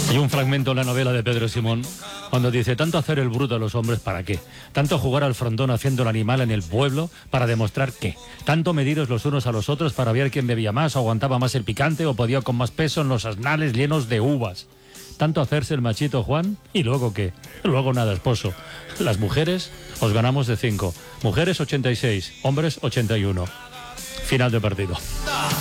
Hay un fragmento en la novela de Pedro Simón cuando dice: tanto hacer el bruto a los hombres, ¿para qué? Tanto jugar al frontón haciendo el animal en el pueblo, ¿para demostrar qué? Tanto mediros los unos a los otros para ver quién bebía más, o aguantaba más el picante, o podía con más peso en los asnales llenos de uvas. Tanto hacerse el machito, Juan, ¿y luego qué? Luego nada, esposo. Las mujeres os ganamos de 5. Mujeres 86, hombres 81. Final de partido.